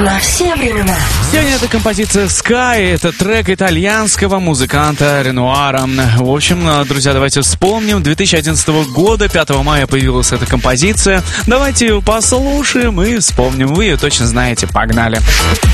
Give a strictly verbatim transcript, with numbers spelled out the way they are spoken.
На все времена. Сегодня это композиция Sky, это трек итальянского музыканта Ренуара. В общем, друзья, давайте вспомним. две тысячи одиннадцатого года, пятого мая появилась эта композиция. Давайте ее послушаем и вспомним. Вы ее точно знаете. Погнали.